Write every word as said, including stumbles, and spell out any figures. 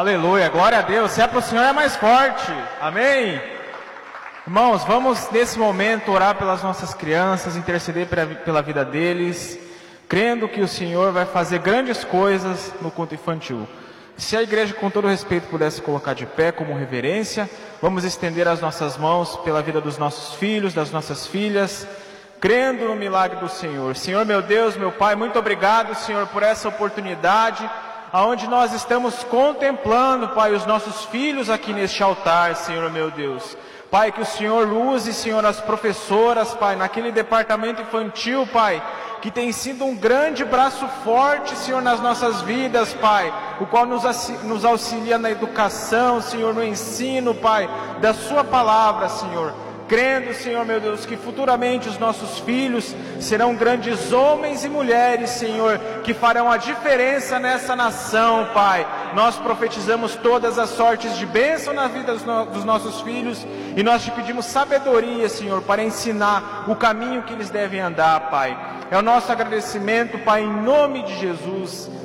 Aleluia, glória a Deus. Se é para o Senhor é mais forte. Amém? Irmãos, vamos nesse momento orar pelas nossas crianças, interceder pela vida deles, crendo que o Senhor vai fazer grandes coisas no culto infantil. Se a igreja, com todo respeito, pudesse colocar de pé como reverência, vamos estender as nossas mãos pela vida dos nossos filhos, das nossas filhas, crendo no milagre do Senhor. Senhor, meu Deus, meu Pai, muito obrigado, Senhor, por essa oportunidade, aonde nós estamos contemplando, Pai, os nossos filhos aqui neste altar, Senhor, meu Deus. Pai, que o Senhor use, Senhor, as professoras, Pai, naquele departamento infantil, Pai, que tem sido um grande braço forte, Senhor, nas nossas vidas, Pai, o qual nos, nos auxilia na educação, Senhor, no ensino, Pai, da Sua palavra, Senhor. Crendo, Senhor, meu Deus, que futuramente os nossos filhos serão grandes homens e mulheres, Senhor, que farão a diferença nessa nação, Pai. Nós profetizamos todas as sortes de bênção na vida dos, no, dos nossos filhos e nós te pedimos sabedoria, Senhor, para ensinar o caminho que eles devem andar, Pai. É o nosso agradecimento, Pai, em nome de Jesus.